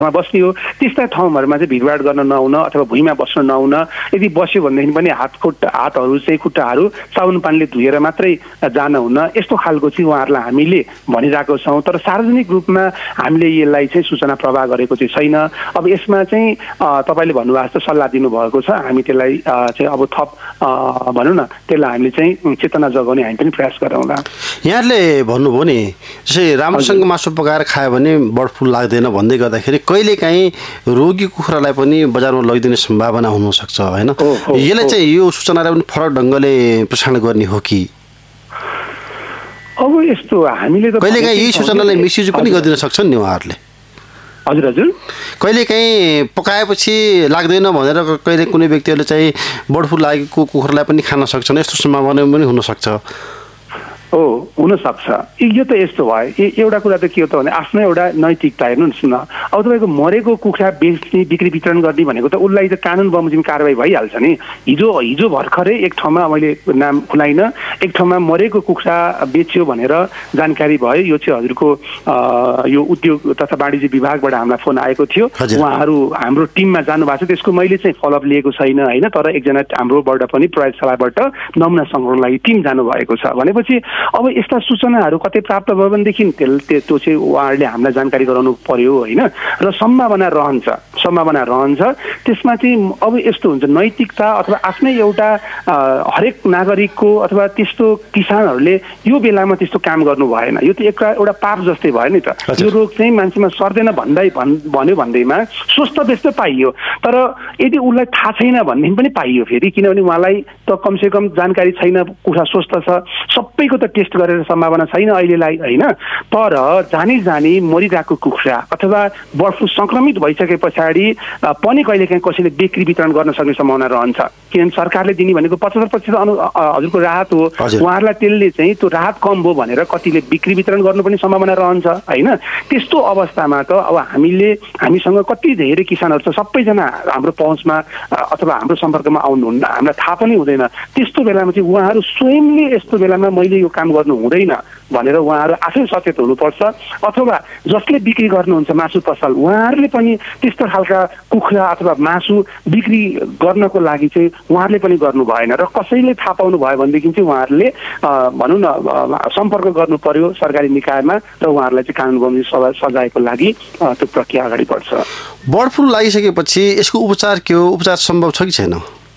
बस्ने हो त्यस्ता ठाउँहरूमा चाहिँ भिडभाड गर्न नहुन अथवा भुइँमा बस्न नहुन यदि बस्यो भनेदेखि पनि हातहरू चाहिँ खुट्टाहरू साबुन पानीले धोएर मात्रै जान हुन यस्तो खालको चाहिँ उहाँहरूलाई हामीले भनिरहेको छौँ तर सार्वजनिक रूपमा हामीले यसलाई चाहिँ सूचना प्रवाह गरेको चाहिँ छैन अब यसमा चाहिँ तपाईँले भन्नुभएको जस्तो सल्लाह दिनुभएको छ हामी त्यसलाई चाहिँ अब थप भनौँ न त्यसलाई हामीले चाहिँ चेतना जगाउने हामी पनि प्रयास गरौँला यहाँले भन्नुभयो नि जस्तै राम्रोसँग मासु पकाएर खायो भने बर्ड फ्लू लाग्दैन भन्दै गर्दाखेरि कहिलेकाहीँ रोगी कुखुरालाई पनि बजारमा लगिदिने सम्भावना हुनसक्छ होइन यसलाई चाहिँ यो सूचनालाई पनि फरक ढङ्गले प्रसारण गर्ने हो कि अब यस्तो हामीले त कहिलेकाहीँ यही सूचनालाई मिसयुज पनि गरिदिन सक्छन् नि उहाँहरूले हजुर हजुर कहिलेकाहीँ पकाएपछि लाग्दैन भनेर कहिले कुनै व्यक्तिहरूले चाहिँ बर्ड फ्लू लागेको कुखुरालाई पनि खान सक्छन् यस्तो सम्भावना पनि हुनसक्छ हो हुनसक्छ यो त यस्तो भयो एउटा कुरा त के हो त भने आफ्नो एउटा नैतिकता हेर्नुहोस् न अब तपाईँको मरेको कुखुरा बेच्ने बिक्री वितरण गर्ने भनेको त उसलाई त कानुन बमोजिम कारवाही भइहाल्छ नि हिजो भर्खरै एक ठाउँमा मैले नाम खुलाइन एक ठाउँमा मरेको कुखुरा बेच्यो भनेर जानकारी भयो यो चाहिँ हजुरको यो उद्योग तथा वाणिज्य विभागबाट हामीलाई फोन आएको थियो उहाँहरू हाम्रो टिममा जानुभएको छ त्यसको मैले चाहिँ फलोअप लिएको छैन होइन तर एकजना हाम्रोबाट पनि प्रयोगशालाबाट नमुना सङ्ग्रहको लागि टिम जानुभएको छ भनेपछि अब यस्ता सूचनाहरू कतै प्राप्त भयो भनेदेखि त्यो चाहिँ उहाँहरूले हामीलाई जानकारी गराउनु पर्यो होइन र सम्भावना रहन्छ त्यसमा चाहिँ अब यस्तो हुन्छ नैतिकता अथवा आफ्नै एउटा हरेक नागरिकको अथवा त्यस्तो किसानहरूले यो बेलामा त्यस्तो काम गर्नु भएन यो त एउटा पाप जस्तै भयो नि त यो रोग चाहिँ मान्छेमा सर्दैन भन्यो भन्दैमा स्वस्थ व्यस्त पाइयो तर यदि उसलाई थाहा छैन भन्ने पनि पाइयो फेरि किनभने उहाँलाई त कमसेकम जानकारी छैन कुखुरा स्वस्थ छ सबैको त टेस्ट गरेर सम्भावना छैन अहिलेलाई होइन तर जानी मरिरहेको कुखुरा अथवा बर्ड फ्लू सङ्क्रमित भइसके पछाडि पनि कहिलेकाहीँ कसैले बिक्री वितरण गर्न सक्ने सम्भावना रहन्छ किनभने सरकारले दिने भनेको 75% हजुरको राहत हो उहाँहरूलाई त्यसले चाहिँ त्यो राहत कम भयो भनेर कतिले बिक्री वितरण गर्नु पनि सम्भावना रहन्छ होइन त्यस्तो अवस्थामा त अब हामीसँग कति धेरै किसानहरू छ सबैजना हाम्रो पहुँचमा अथवा हाम्रो सम्पर्कमा आउनुहुन्न हामीलाई थाहा पनि हुँदैन त्यस्तो बेलामा चाहिँ उहाँहरू स्वयंले यस्तो बेलामा मैले यो काम गर्नु हुँदैन भनेर उहाँहरू आफै सचेत हुनुपर्छ अथवा जसले बिक्री गर्नुहुन्छ मासु पसल उहाँहरूले पनि त्यस्तो खालका कुखुरा अथवा मासु बिक्री गर्नको लागि चाहिँ उहाँहरूले पनि गर्नु भएन र कसैले थाहा पाउनु भयो भनेदेखि चाहिँ उहाँहरूले भनौँ न सम्पर्क गर्नु पर्यो सरकारी निकायमा र उहाँहरूलाई चाहिँ कानुन बमोजिम सजायको लागि त्यो प्रक्रिया अगाडि बढ्छ बर्ड फ्लू लागिसकेपछि यसको उपचार के हो उपचार सम्भव छ कि छैन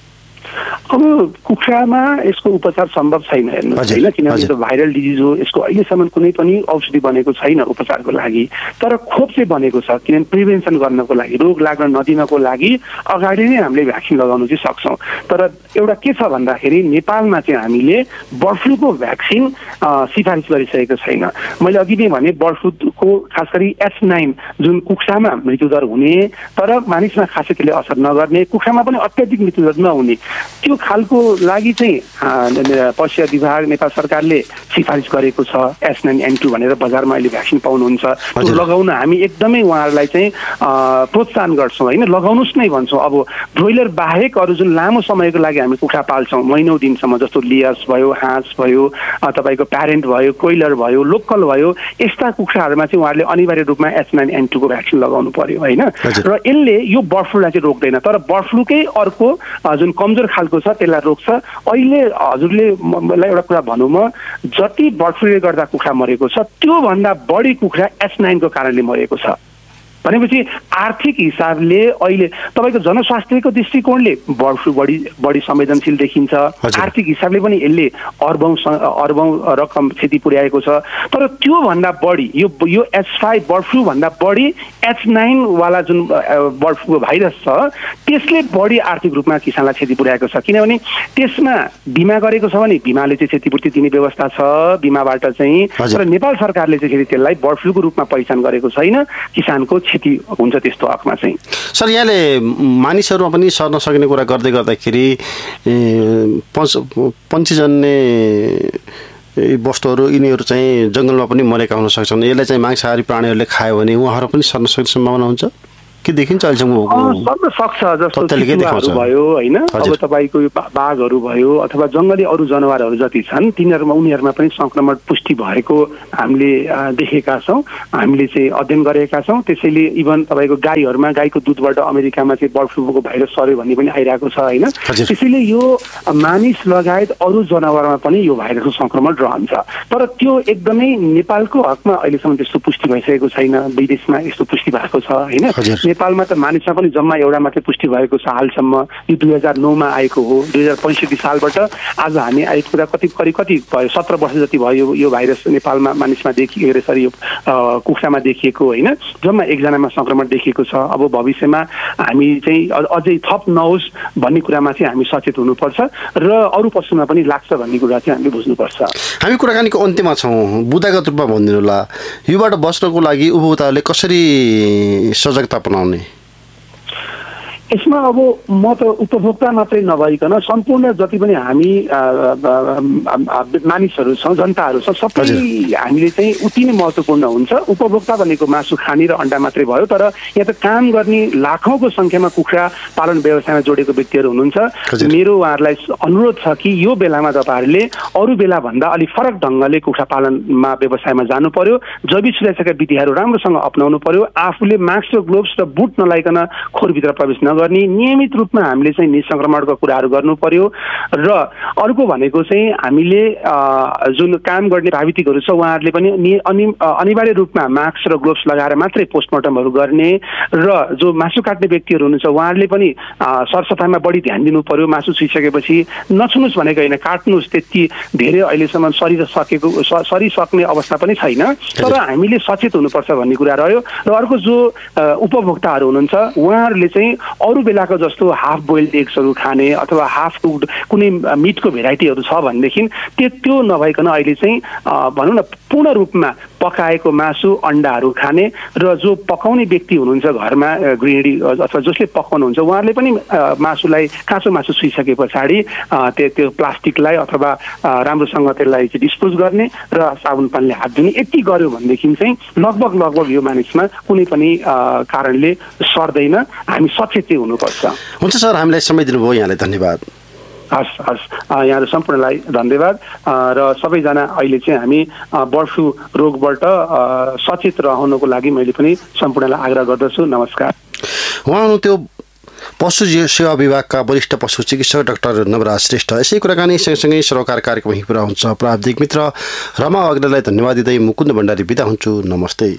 अब कुखुरामा यसको उपचार सम्भव छैन हेर्नुहोस् होइन किनभने यो भाइरल डिजिज हो यसको अहिलेसम्म कुनै पनि औषधि बनेको छैन उपचारको लागि तर खोप चाहिँ बनेको छ किनभने प्रिभेन्सन गर्नको लागि रोग लाग्न नदिनको लागि अगाडि नै हामीले भ्याक्सिन लगाउन चाहिँ सक्छौँ तर एउटा के छ भन्दाखेरि नेपालमा चाहिँ हामीले बर्ड फ्लूको भ्याक्सिन सिफारिस गरिसकेको छैन मैले अघि नै भने बर्ड फ्लूको खास गरी H9 जुन कुखुरामा मृत्युदर हुने तर मानिसमा खासै त्यसले असर नगर्ने कुखुरामा पनि अत्याधिक मृत्युदर नहुने त्यो खालको लागि चाहिँ पशु विभाग नेपाल सरकारले सिफारिस गरेको छ H9N2 भनेर बजारमा अहिले भ्याक्सिन पाउनुहुन्छ त्यो लगाउन हामी एकदमै उहाँहरूलाई चाहिँ प्रोत्साहन गर्छौँ होइन लगाउनुहोस् नै भन्छौँ अब ब्रोइलर बाहेक अरू जुन लामो समयको लागि हामी कुखुरा पाल्छौँ महिनौँ दिनसम्म जस्तो लियर्स भयो हाँस भयो तपाईँको प्यारेन्ट भयो कोइलर भयो लोकल भयो यस्ता कुखुराहरूमा चाहिँ उहाँहरूले अनिवार्य रूपमा H9N2 को भ्याक्सिन लगाउनु पर्यो होइन र यसले यो बर्ड फ्लूलाई चाहिँ रोक्दैन तर बर्ड फ्लूकै अर्को जुन कमजोर खालको छ त्यसलाई रोक्छ अहिले हजुरले मलाई एउटा कुरा भनौँ म जति बर्ड फ्लूले गर्दा कुखुरा मरेको छ त्योभन्दा बढी कुखुरा H9 को कारणले मरेको छ भनेपछि आर्थिक हिसाबले अहिले तपाईँको जनस्वास्थ्यको दृष्टिकोणले बर्ड फ्लू बढी संवेदनशील देखिन्छ आर्थिक हिसाबले पनि यसले अर्बौं रकम क्षति पुर्याएको छ तर त्योभन्दा बढी यो H5 बर्ड फ्लू भन्दा बढी H9 वाला जुन बर्ड फ्लूको भाइरस छ त्यसले बढी आर्थिक रूपमा किसानलाई क्षति पुर्याएको छ किनभने त्यसमा बिमा गरेको छ भने बिमाले चाहिँ क्षतिपूर्ति दिने व्यवस्था छ बिमाबाट चाहिँ तर नेपाल सरकारले चाहिँ फेरि त्यसलाई बर्ड फ्लूको रूपमा पहिचान गरेको छैन किसानको क्षति हुन्छ त्यस्तो हकमा चाहिँ सर यहाँले मानिसहरूमा पनि सर्न सक्ने कुरा गर्दै गर्दाखेरि पन्छीजन्य वस्तुहरू यिनीहरू चाहिँ जङ्गलमा पनि मरेका हुन सक्छन् यसलाई चाहिँ मांसाहारी प्राणीहरूले खायो भने उहाँहरू पनि सर्न सक्ने सम्भावना हुन्छ के देखिन्छ अहिलेसम्म सर्न सक्छ। जस्तो चितुवाहरू भयो होइन, अब तपाईँको बाघहरू भयो अथवा जङ्गली अरू जनावरहरू जति छन् उनीहरूमा पनि संक्रमण पुष्टि भएको हामीले देखेका छौँ, हामीले चाहिँ अध्ययन गरेका छौँ। त्यसैले इभन तपाईँको गाईहरूमा गाईको दुधबाट अमेरिकामा चाहिँ बर्ड फ्लूको भाइरस सर्यो भन्ने पनि आइरहेको छ होइन। त्यसैले यो मानिस लगायत अरू जनावरमा पनि यो भाइरसको संक्रमण रहन्छ। तर त्यो एकदमै नेपालको हकमा अहिलेसम्म त्यस्तो पुष्टि भइसकेको छैन, विदेशमा यस्तो पुष्टि भएको छ होइन। नेपालमा त मानिसमा पनि जम्मा एउटा मात्रै पुष्टि भएको छ हालसम्म, यो 2009मा आएको हो। 2065 सालबाट आज हामी आइपुग्दा कति भयो, 17 वर्ष जति भयो यो भाइरस नेपालमा मानिसमा देखिएको, सरी यो कुखुरामा देखिएको होइन। जम्मा 1 जनामा संक्रमण देखिएको छ। अब भविष्यमा हामी चाहिँ अझै थप नहोस् भन्ने कुरामा चाहिँ हामी सचेत हुनुपर्छ र अरू पशुमा पनि लाग्छ भन्ने कुरा चाहिँ हामीले बुझ्नुपर्छ। हामी कुराकानीको अन्त्यमा छौँ, बुदागत रूपमा भनिदिनु होला, योबाट बच्नको लागि उपभोक्ताहरूले कसरी सजगता अपनाउने? यसमा अब म त उपभोक्ता मात्रै नभइकन सम्पूर्ण जति पनि हामी मानिसहरू छौँ, जनताहरू छौँ, सबै हामीले चाहिँ उति नै महत्त्वपूर्ण हुन्छ। उपभोक्ता भनेको मासु खाने र अन्डा मात्रै भयो, तर यहाँ त काम गर्ने लाखौँको सङ्ख्यामा कुखुरा पालन व्यवसायमा जोडेको व्यक्तिहरू हुनुहुन्छ। मेरो उहाँहरूलाई अनुरोध छ कि यो बेलामा तपाईँहरूले अरू बेला भन्दा अलिक फरक ढङ्गले कुखुरा पालनमा व्यवसायमा जानु पर्यो। जैविक सुरक्षाका विधिहरू राम्रोसँग अपनाउनु पर्यो। आफूले मास्क र ग्लोभ्स र बुट नलाइकन खोरभित्र प्रवेश गर्ने नियमित रूपमा हामीले चाहिँ निसंक्रमणको कुराहरू गर्नु पर्यो। र अर्को भनेको चाहिँ हामीले जुन काम गर्ने प्राविधिकहरू छ उहाँहरूले पनि अनिवार्य रूपमा मास्क र ग्लोभ्स लगाएर मात्रै पोस्टमार्टमहरू गर्ने र जो मासु काट्ने व्यक्तिहरू हुनुहुन्छ उहाँहरूले पनि सरसफाइमा बढी ध्यान दिनु पर्यो। मासु छुइसकेपछि नछुनुहोस् भनेको होइन, काट्नुहोस्। त्यति धेरै अहिलेसम्म सरिसक्ने अवस्था पनि छैन, तर हामीले सचेत हुनुपर्छ भन्ने कुरा रह्यो। र अर्को जो उपभोक्ताहरू हुनुहुन्छ उहाँहरूले चाहिँ अरू बेलाको जस्तो हाफ बोइल्ड एग्सहरू खाने अथवा हाफ कुक्ड कुनै मिटको भेराइटीहरू छ भनेदेखि त्यो नभइकन अहिले चाहिँ भनौँ न पूर्ण रूपमा पकाएको मासु अन्डाहरू खाने र जो पकाउने व्यक्ति हुनुहुन्छ घरमा गृहिणी अथवा जसले पकाउनुहुन्छ उहाँहरूले पनि मासुलाई काँचो मासु छुइसके पछाडि त्यो प्लास्टिकलाई अथवा राम्रोसँग त्यसलाई चाहिँ डिस्पोज गर्ने र साबुन पानीले हात धुने यति गर्यो भनेदेखि चाहिँ लगभग यो मानिसमा कुनै पनि कारणले सर्दैन। हामी सचेत चाहिँ हुनुपर्छ। हुन्छ सर, हामीलाई समय दिनुभयो, यहाँलाई धन्यवाद। हस् यहाँहरू सम्पूर्णलाई धन्यवाद। र सबैजना अहिले चाहिँ हामी बर्ड फ्लू रोगबाट सचेत रहनको लागि मैले पनि सम्पूर्णलाई आग्रह गर्दछु। नमस्कार। उहाँ हुनु त्यो पशु सेवा विभागका वरिष्ठ पशु चिकित्सक डाक्टर नवराज श्रेष्ठ। यसै कुराकानी सँगसँगै सरोकार कार्यक्रम यहीँ पुरा हुन्छ। प्राविधिक मित्र रमा अग्रवाललाई धन्यवाद दिँदै मुकुन्द भण्डारी बिदा हुन्छु। नमस्ते।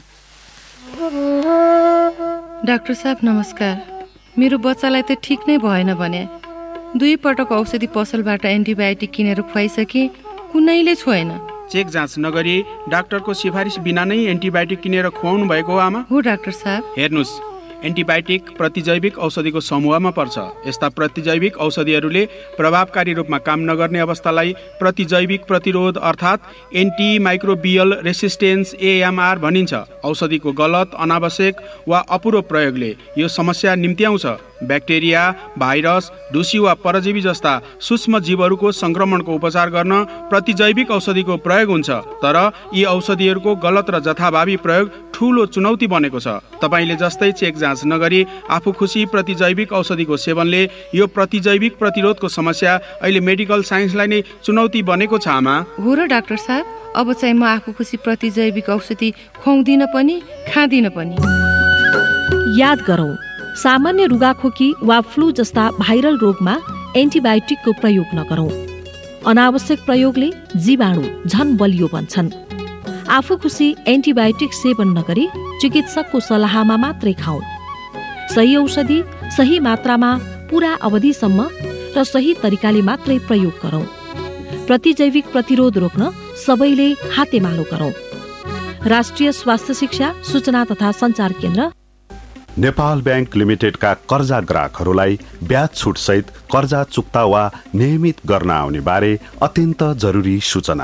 डाक्टर साहब नमस्कार। मेरो बच्चालाई त ठिक नै भएन भने 2 पटक औषधि पसलबाट एन्टिबायोटिक किनेर खुवाइसके, कुनैले छोएन। चेक जाँच नगरी डाक्टरको सिफारिस बिना नै एन्टिबायोटिक किनेर खुवाउनु भएको हो आमा? हो डाक्टर साहब। हेर्नुस्, एन्टिबायोटिक प्रतिजैविक औषधिको समूहमा पर्छ। यस्ता प्रतिजैविक औषधिहरूले प्रभावकारी रूपमा काम नगर्ने अवस्थालाई प्रतिजैविक प्रतिरोध अर्थात् एन्टिमाइक्रोबियल रेसिस्टेन्स AMR भनिन्छ। औषधिको गलत, अनावश्यक वा अपूरो प्रयोगले यो समस्या निम्त्याउँछ। ब्याक्टेरिया, भाइरस, ढुसी वा परजीवी जस्ता सूक्ष्म जीवहरूको संक्रमणको उपचार गर्न प्रतिजैविक औषधिको प्रयोग हुन्छ। तर यी औषधिहरूको गलत र जथाभावी प्रयोग ठूलो चुनौती बनेको छ। तपाईले जस्तै चेक जाँच नगरी आफू खुसी प्रतिजैविक औषधिको सेवनले यो प्रतिजैविक प्रतिरोधको समस्या अहिले मेडिकल साइन्सलाई नै चुनौती बनेको छ आमा। हो र डाक्टर साहब, अब चाहिँ म आफू खुसी प्रतिजैविक औषधि खुवाउँदिन पनि खाँदिन पनि। याद गरौँ, सामान्य रुगाखोकी वा फ्लू जस्ता भाइरल रोगमा एन्टिबायोटिकको प्रयोग नगरौँ। अनावश्यक प्रयोगले जीवाणु झन बलियो बन्छन्। आफू खुसी एन्टिबायोटिक सेवन नगरी चिकित्सकको सल्लाहमा मात्रै खाऊ। सही औषधि सही मात्रामा पूरा अवधिसम्म र सही तरिकाले मात्रै प्रयोग गरौँ। प्रतिजैविक प्रतिरोध रोक्न सबैले हातेमालो गरौँ। राष्ट्रिय स्वास्थ्य शिक्षा सूचना तथा सञ्चार केन्द्र नेपाल बैंक लिमिटेडका कर्जा ग्राहकहरूलाई ब्याज छुट सहित कर्जा चुक्ता वा नियमित गर्न आउने बारे अत्यन्त जरुरी सूचना।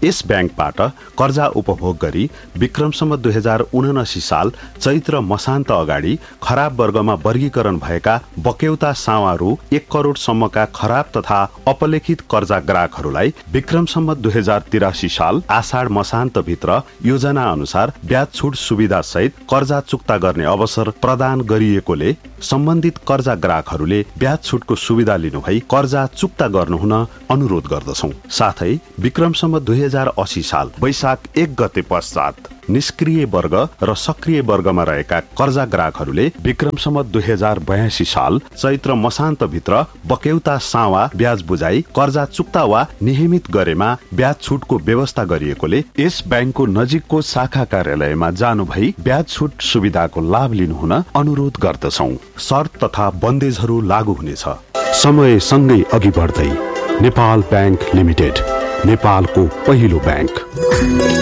यस ब्याङ्कबाट कर्जा उपभोग गरी विक्रमसम्म 2079 साल चैत्र मसान्त अगाडि खराब वर्गमा वर्गीकरण भएका बक्यौता सावा रु 1 करोडसम्मका खराब तथा अपलेखित कर्जा ग्राहकहरूलाई विक्रमसम्म 2083 साल आषाढ मसान्तभित्र योजना अनुसार ब्याज छुट सुविधा सहित कर्जा चुक्ता गर्ने अवसर प्रदान गरिएकोले सम्बन्धित कर्जा ग्राहकहरूले ब्याज छुटको सुविधा लिनुभई कर्जा चुक्ता गर्नुहुन अनुरोध गर्दछौं। साथै विक्रमसम्म 2080 साल वैशाख 1 गते पश्चात निष्क्रिय वर्ग र सक्रिय वर्गमा रहेका कर्जा ग्राहकहरूले विक्रमसम्म 2082 साल चैत्र मसान्तभित्र बक्यौता सावा ब्याज बुझाई कर्जा चुक्ता वा नियमित गरेमा ब्याज छुटको व्यवस्था गरिएकोले यस ब्याङ्कको नजिकको शाखा कार्यालयमा जानु भई ब्याज छुट सुविधाको लाभ लिनुहुन अनुरोध गर्दछौं। शर्त तथा बन्देजहरू लागू हुनेछ। समय सँगै अघि बढ्दै नेपाल ब्याङ्क लिमिटेड, नेपालको पहिलो ब्याङ्क।